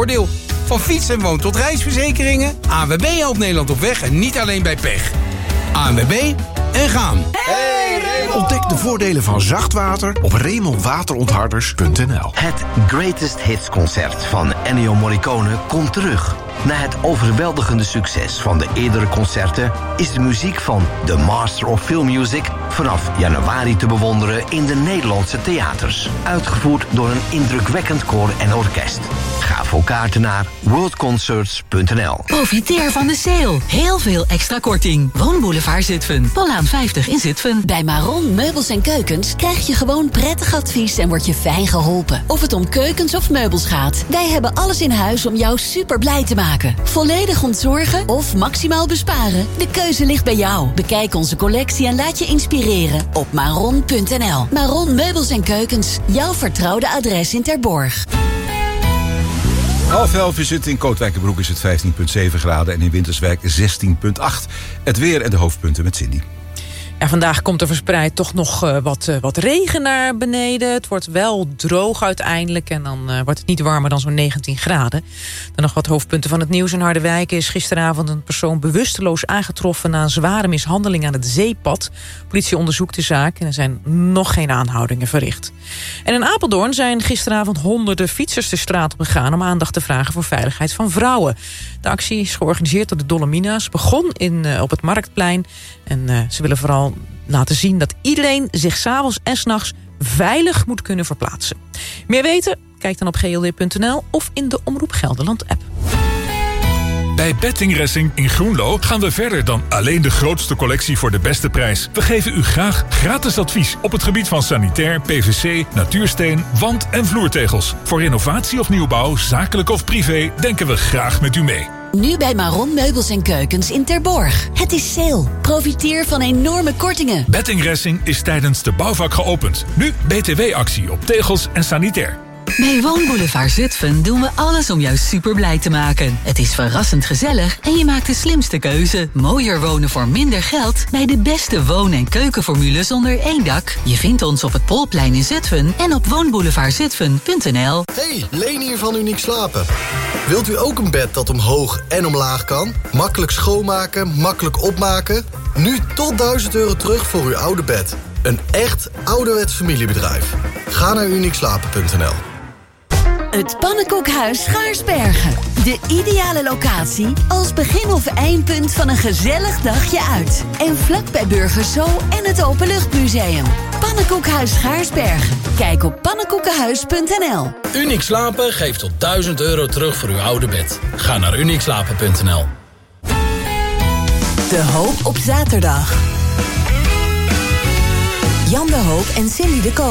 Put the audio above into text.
voordeel. Van fiets en woon tot reisverzekeringen. ANWB helpt Nederland op weg en niet alleen bij pech. ANWB en gaan. Hey, ontdek de voordelen van zachtwater op RaymondWaterontharders.nl. Het Greatest Hits concert van Ennio Morricone komt terug. Na het overweldigende succes van de eerdere concerten is de muziek van The Master of Film Music vanaf januari te bewonderen in de Nederlandse theaters. Uitgevoerd door een indrukwekkend koor en orkest. Ga voor kaarten naar worldconcerts.nl. Profiteer van de sale. Heel veel extra korting. Woonboulevard Zutphen. Pollaan 50 in Zutphen. Bij Maron Meubels en Keukens krijg je gewoon prettig advies en word je fijn geholpen. Of het om keukens of meubels gaat. Wij hebben alles in huis om jou super blij te maken. Volledig ontzorgen of maximaal besparen? De keuze ligt bij jou. Bekijk onze collectie en laat je inspireren op maron.nl. Maron Meubels en Keukens. Jouw vertrouwde adres in Terborg. 10:30 is het. In Kootwijkerbroek is het 15,7 graden en in Winterswijk 16,8. Het weer en de hoofdpunten met Cindy. Ja, vandaag komt er verspreid toch nog wat regen naar beneden. Het wordt wel droog uiteindelijk en dan wordt het niet warmer dan zo'n 19 graden. Dan nog wat hoofdpunten van het nieuws. In Harderwijk is gisteravond een persoon bewusteloos aangetroffen na een zware mishandeling aan het zeepad. Politie onderzoekt de zaak en er zijn nog geen aanhoudingen verricht. En in Apeldoorn zijn gisteravond honderden fietsers de straat op gegaan om aandacht te vragen voor veiligheid van vrouwen. De actie is georganiseerd door de Dolomina's, begon op het Marktplein en ze willen vooral laten zien dat iedereen zich 's avonds en 's nachts veilig moet kunnen verplaatsen. Meer weten? Kijk dan op gld.nl of in de Omroep Gelderland app. Bij Betting Racing in Groenlo gaan we verder dan alleen de grootste collectie voor de beste prijs. We geven u graag gratis advies op het gebied van sanitair, PVC, natuursteen, wand- en vloertegels. Voor renovatie of nieuwbouw, zakelijk of privé, denken we graag met u mee. Nu bij Maron Meubels en Keukens in Terborg. Het is sale. Profiteer van enorme kortingen. Betting Racing is tijdens de bouwvak geopend. Nu BTW-actie op tegels en sanitair. Bij Woonboulevard Zutphen doen we alles om jou super blij te maken. Het is verrassend gezellig en je maakt de slimste keuze. Mooier wonen voor minder geld bij de beste woon- en keukenformules onder één dak. Je vindt ons op het Polplein in Zutphen en op woonboulevardzutphen.nl. Hey, Leen hier van Uniek Slapen. Wilt u ook een bed dat omhoog en omlaag kan? Makkelijk schoonmaken, makkelijk opmaken? Nu tot €1000 terug voor uw oude bed. Een echt ouderwets familiebedrijf. Ga naar uniekslapen.nl. Het Pannenkoekhuis Schaarsbergen. De ideale locatie als begin- of eindpunt van een gezellig dagje uit. En vlak bij Burgerso en het Openluchtmuseum. Pannenkoekhuis Schaarsbergen. Kijk op pannenkoekenhuis.nl. Uniek Slapen geeft tot €1000 terug voor uw oude bed. Ga naar uniekslapen.nl. De Hoop op zaterdag. Jan de Hoop en Cindy de Koning.